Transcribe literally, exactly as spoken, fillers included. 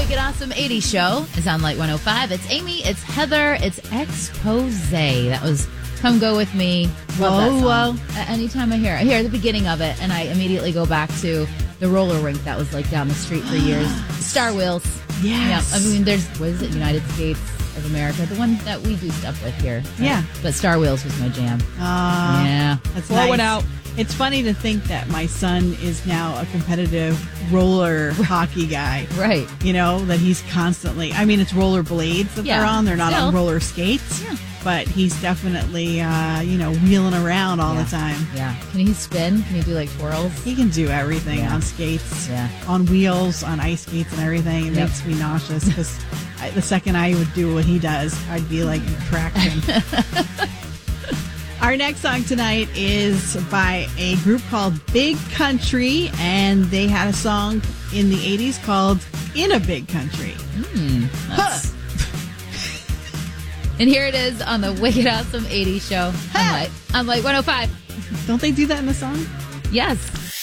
Wicked Awesome eighties show is on Light one oh five. It's Amy, it's Heather, it's Expose. That was Come Go With Me. Love that song. Uh, anytime I hear it, I hear the beginning of it, and I immediately go back to the roller rink that was like down the street for years. Star Wheels. Yes. Yeah, I mean, there's, what is it, United States of America, the one that we do stuff with here. Right? Yeah. But Star Wheels was my jam. Uh, yeah. That's Pour nice. one out. It's funny to think that my son is now a competitive roller hockey guy. Right. You know, that he's constantly, I mean, it's roller blades that Yeah, they're on. They're not still. on roller skates. Yeah. But he's definitely, uh, you know, wheeling around all Yeah. the time. Yeah. Can he spin? Can he do like twirls? He can do everything Yeah. on skates, Yeah. on wheels, on ice skates and everything. It Yep. makes me nauseous because the second I would do what he does, I'd be like traction. Our next song tonight is by a group called Big Country, and they had a song in the eighties called In a Big Country. Mm, that's- And here it is on the Wicked Awesome eighties show. I'm like, I'm like one oh five. Don't they do that in the song? Yes.